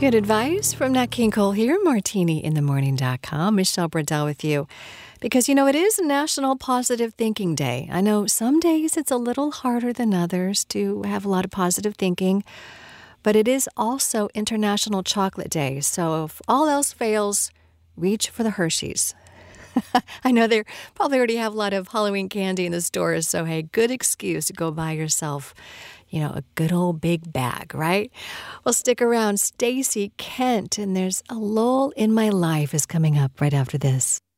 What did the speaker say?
Good advice from Nat King Cole here, martiniinthemorning.com. Michelle Bradell with you. Because, it is National Positive Thinking Day. I know some days it's a little harder than others to have a lot of positive thinking, but it is also International Chocolate Day. So if all else fails, reach for the Hershey's. I know they probably already have a lot of Halloween candy in the stores, so hey, good excuse to go buy yourself a good old big bag, right? Well, stick around. Stacey Kent and There's a Lull in My Life is coming up right after this.